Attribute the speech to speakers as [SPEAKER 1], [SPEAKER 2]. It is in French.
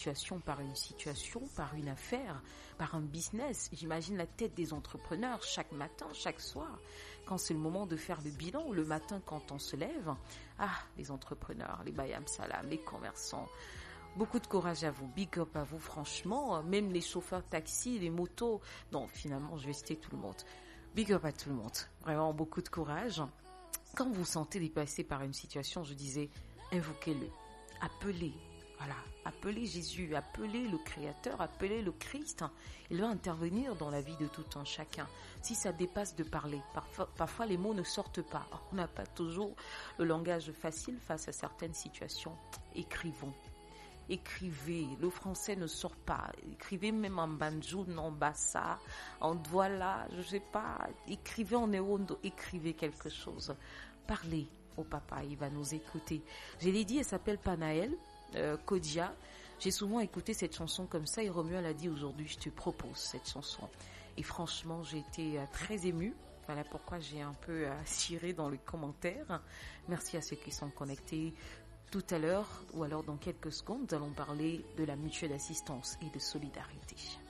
[SPEAKER 1] situation, par une affaire, par un business. J'imagine la tête des entrepreneurs chaque matin, chaque soir, quand c'est le moment de faire le bilan, ou le matin quand on se lève. Ah, les entrepreneurs, les bayam salam, les commerçants. Beaucoup de courage à vous, big up à vous, franchement. Même les chauffeurs taxi, les motos. Non, finalement, je vais citer tout le monde. Big up à tout le monde. Vraiment, beaucoup de courage. Quand vous vous sentez dépassé par une situation, je disais, invoquez-le. Appelez. Voilà. Appelez Jésus, appelez le Créateur, appelez le Christ. Il va intervenir dans la vie de tout un chacun. Si ça dépasse de parler, parfois les mots ne sortent pas. On n'a pas toujours le langage facile face à certaines situations. Écrivons. Écrivez, le français ne sort pas, écrivez même en banjo, en bassa, en douala, je sais pas, écrivez en ewondo, écrivez quelque chose, parlez au papa, il va nous écouter. Je l'ai dit, elle s'appelle Panaël, Kodia. J'ai souvent écouté cette chanson comme ça et Romuald a dit aujourd'hui, je te propose cette chanson. Et franchement, j'ai été très émue. Voilà pourquoi j'ai un peu ciré dans les commentaires. Merci à ceux qui sont connectés. Tout à l'heure, ou alors dans quelques secondes, nous allons parler de la mutuelle assistance et de solidarité.